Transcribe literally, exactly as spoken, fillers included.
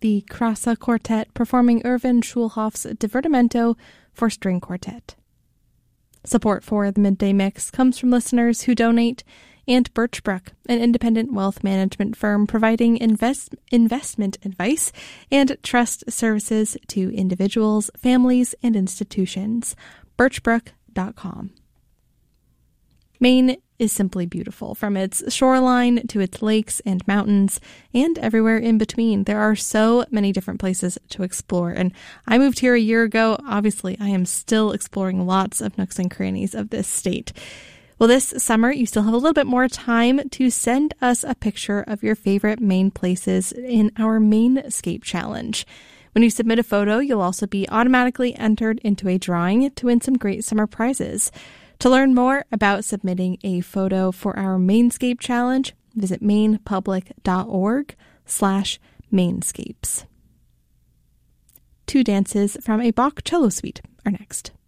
the Krasa Quartet performing Erwin Schulhoff's Divertimento for String Quartet. Support for the Midday Mix comes from listeners who donate, and Birchbrook, an independent wealth management firm providing invest, investment advice and trust services to individuals, families, and institutions. birchbrook dot com. Maine is simply beautiful, from its shoreline to its lakes and mountains and everywhere in between. There are so many different places to explore, and I moved here a year ago. Obviously, I am still exploring lots of nooks and crannies of this state. Well, this summer, you still have a little bit more time to send us a picture of your favorite Maine places in our Mainscape Challenge. When you submit a photo, you'll also be automatically entered into a drawing to win some great summer prizes. To learn more about submitting a photo for our Mainscape Challenge, visit mainpublic.org slash Mainscapes. Two dances from a Bach cello suite are next.